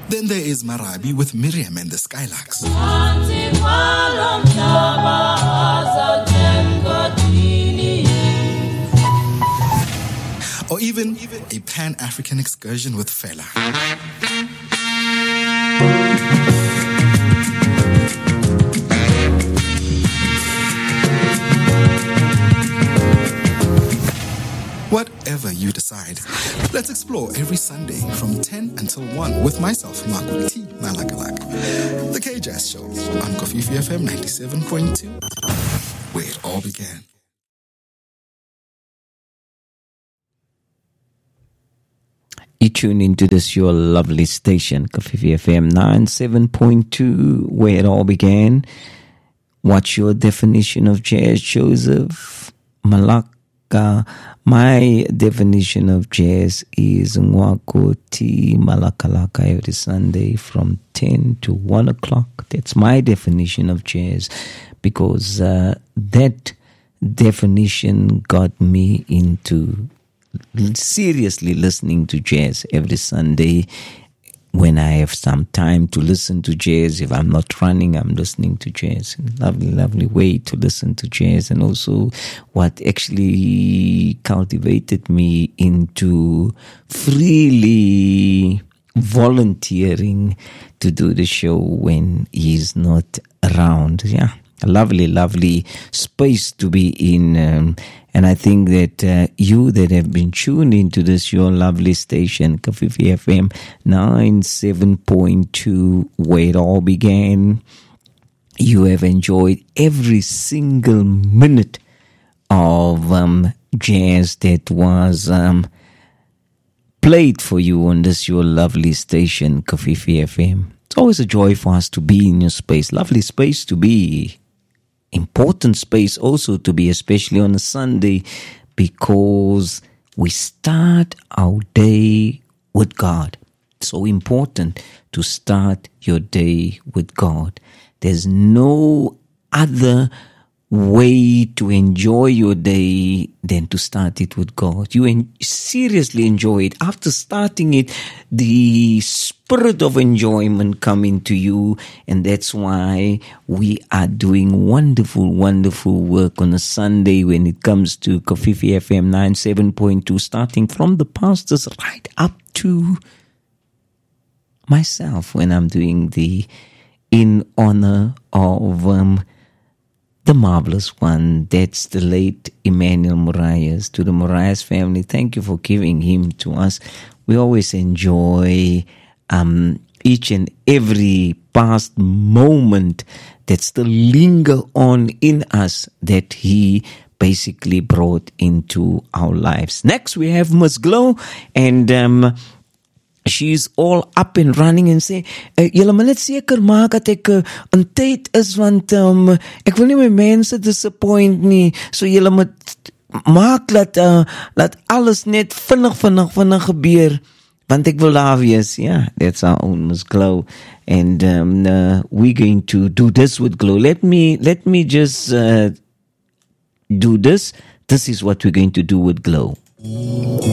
Then there is Marabi with Miriam and the Skylarks. Or even a Pan-African excursion with Fela. Whatever you decide, let's explore every Sunday from 10 until 1 with myself, Marco T. Malakalak. The K-Jazz Show on Kofifi FM 97.2, where it all began. You tune into this, your lovely station, Kofifi FM 97.2, where it all began. What's your definition of jazz, Joseph Malaka? My definition of jazz is Nwako T Malakalaka every Sunday from 10 to 1 o'clock. That's my definition of jazz, because that definition got me into seriously listening to jazz every Sunday. When I have some time to listen to jazz, if I'm not running, I'm listening to jazz. Lovely, lovely way to listen to jazz. And also what actually cultivated me into freely volunteering to do the show when he's not around. Yeah, a lovely, lovely space to be in. And I think that you that have been tuned into this, your lovely station, Kofifi FM 97.2, where it all began, you have enjoyed every single minute of jazz that was played for you on this, your lovely station, Kofifi FM. It's always a joy for us to be in your space. Lovely space to be. Important space also to be, especially on a Sunday, because we start our day with God. So important to start your day with God. There's no other way to enjoy your day than to start it with God. You seriously enjoy it. After starting it, the spirit of enjoyment come into you, and that's why we are doing wonderful, wonderful work on a Sunday when it comes to Kofifi FM 97.2, starting from the pastors right up to myself when I'm doing the in honor of the marvelous one. That's the late Emmanuel Morias. To the Morias family, thank you for giving him to us. We always enjoy each and every past moment that still linger on in us that he basically brought into our lives. Next, we have Miss Glow, and she's all up and running and say, julle moet net seker maak dat ek in tyd is, want ek wil nie my mense disappoint nie, so julle moet maak dat alles net vinnig gebeur, want ek wil daar wees. Yeah, that's our own Miss Glow, and we're going to do this with Glow. Let me just do this. This is what we're going to do with Glow.